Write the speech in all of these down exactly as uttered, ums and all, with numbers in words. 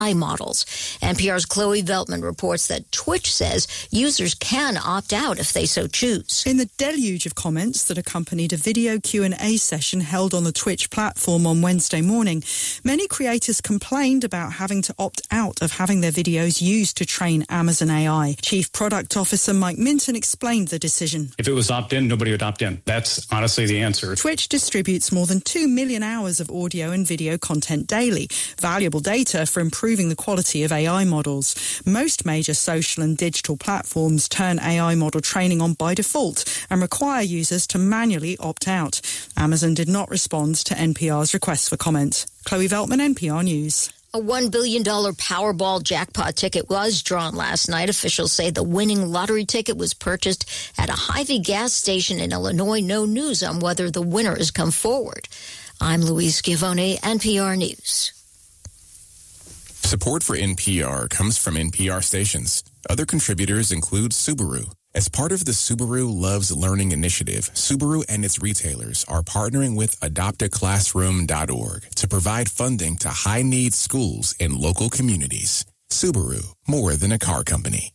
models. N P R's Chloe Veltman reports that Twitch says users can opt out if they so choose. In the deluge of comments that accompanied a video Q and A session held on the Twitch platform on Wednesday morning, many creators complained about having to opt out of having their videos used to train Amazon A I. Chief Product Officer Mike Minton explained the decision. If it was opt-in, nobody would opt in. That's honestly the answer. Twitch distributes more than two million hours of audio and video content daily, valuable data for improving the quality of A I models. Most major social and digital platforms turn A I model training on by default and require users to manually opt out. Amazon did not respond to N P R's request for comment. Chloe Veltman, N P R News. A one billion dollars Powerball jackpot ticket was drawn last night. Officials say the winning lottery ticket was purchased at a Hy-Vee gas station in Illinois. No news on whether the winner has come forward. I'm Louise Schiavone, N P R News. Support for N P R comes from N P R stations. Other contributors include Subaru. As part of the Subaru Loves Learning initiative, Subaru and its retailers are partnering with adopt a classroom dot org to provide funding to high-need schools in local communities. Subaru, more than a car company.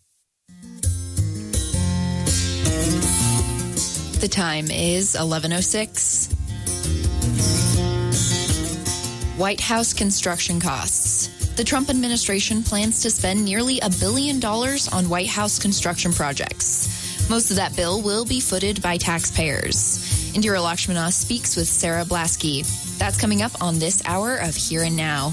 The time is eleven oh six. White House construction costs. The Trump administration plans to spend nearly a billion dollars on White House construction projects. Most of that bill will be footed by taxpayers. Indira Lakshmana speaks with Sarah Blasky. That's coming up on this hour of Here and Now.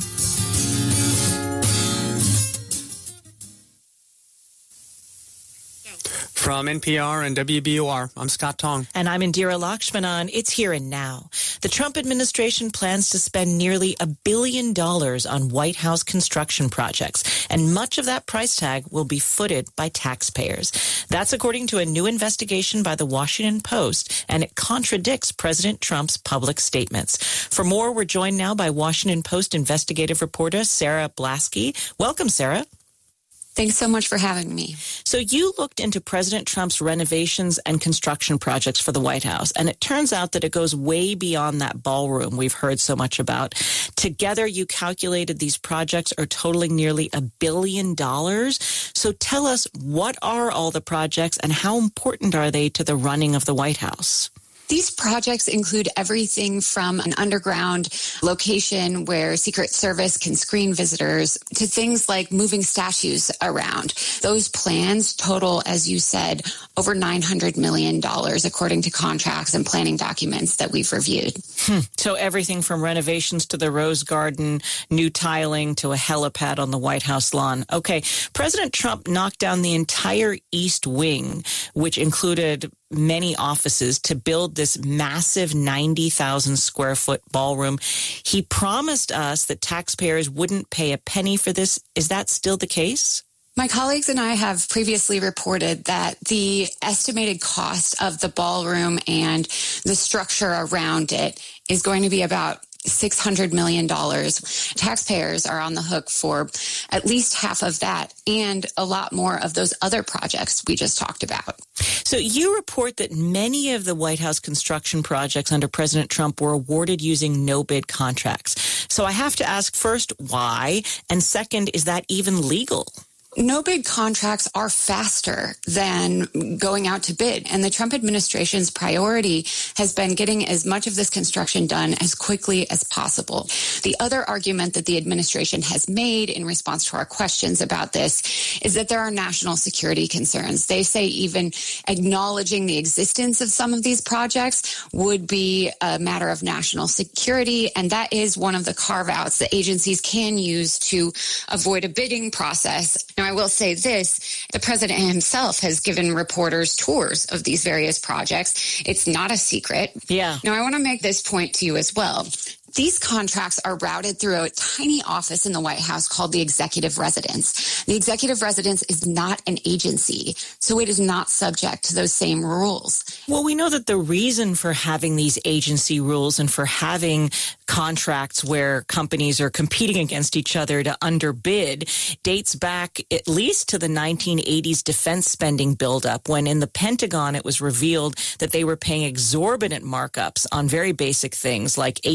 From N P R and W B O R, I'm Scott Tong. And I'm Indira Lakshmanan. It's Here and Now. The Trump administration plans to spend nearly a billion dollars on White House construction projects, and much of that price tag will be footed by taxpayers. That's according to a new investigation by the Washington Post, and it contradicts President Trump's public statements. For more, we're joined now by Washington Post investigative reporter Sarah Blasky. Welcome, Sarah. Thanks so much for having me. So you looked into President Trump's renovations and construction projects for the White House, and it turns out that it goes way beyond that ballroom we've heard so much about. Together, you calculated these projects are totaling nearly a billion dollars. So tell us, what are all the projects and how important are they to the running of the White House? These projects include everything from an underground location where Secret Service can screen visitors to things like moving statues around. Those plans total, as you said, over nine hundred million dollars, according to contracts and planning documents that we've reviewed. Hmm. So everything from renovations to the Rose Garden, new tiling to a helipad on the White House lawn. Okay, President Trump knocked down the entire East Wing, which included many offices, to build this massive ninety thousand square foot ballroom. He promised us that taxpayers wouldn't pay a penny for this. Is that still the case? My colleagues and I have previously reported that the estimated cost of the ballroom and the structure around it is going to be about six hundred million dollars. Taxpayers are on the hook for at least half of that and a lot more of those other projects we just talked about. So you report that many of the White House construction projects under President Trump were awarded using no-bid contracts. So I have to ask first, why? And second, is that even legal? No-bid contracts are faster than going out to bid, and the Trump administration's priority has been getting as much of this construction done as quickly as possible. The other argument that the administration has made in response to our questions about this is that there are national security concerns. They say even acknowledging the existence of some of these projects would be a matter of national security, and that is one of the carve-outs that agencies can use to avoid a bidding process. Now, I will say this, the president himself has given reporters tours of these various projects. It's not a secret. Yeah. Now, I want to make this point to you as well. These contracts are routed through a tiny office in the White House called the Executive Residence. The Executive Residence is not an agency, so it is not subject to those same rules. Well, we know that the reason for having these agency rules and for having contracts where companies are competing against each other to underbid dates back at least to the nineteen eighties defense spending buildup, when in the Pentagon it was revealed that they were paying exorbitant markups on very basic things like eighteen dollars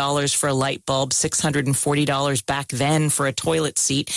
dollars for a light bulb, six hundred forty dollars back then for a toilet seat.